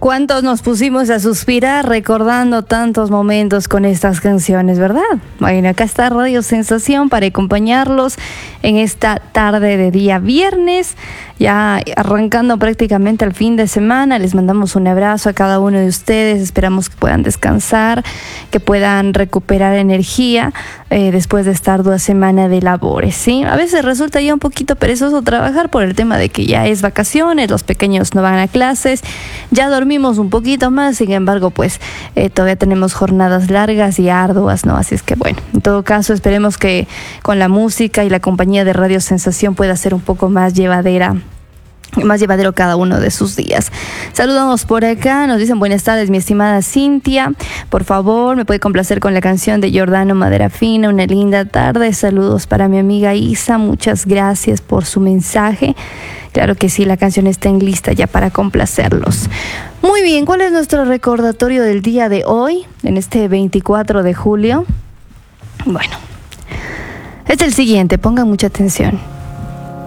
¿Cuántos nos pusimos a suspirar recordando tantos momentos con estas canciones, verdad? Bueno, acá está Radio Sensación para acompañarlos en esta tarde de día viernes, ya arrancando prácticamente el fin de semana. Les mandamos un abrazo a cada uno de ustedes, esperamos que puedan descansar, que puedan recuperar energía después de esta ardua semana de labores, ¿sí? A veces resulta ya un poquito perezoso trabajar por el tema de que ya es vacaciones, los pequeños no van a clases, ya dormimos un poquito más, sin embargo, pues todavía tenemos jornadas largas y arduas, ¿no? Así es que bueno, en todo caso, esperemos que con la música y la compañía de Radio Sensación pueda ser un poco más llevadero cada uno de sus días. Saludamos por acá, nos dicen buenas tardes, mi estimada Cintia, por favor, me puede complacer con la canción de Giordano Madera Fina, una linda tarde. Saludos para mi amiga Isa, muchas gracias por su mensaje. Claro que sí, la canción está en lista ya para complacerlos. Muy bien, ¿cuál es nuestro recordatorio del día de hoy, en este 24 de julio? Bueno, es el siguiente, pongan mucha atención.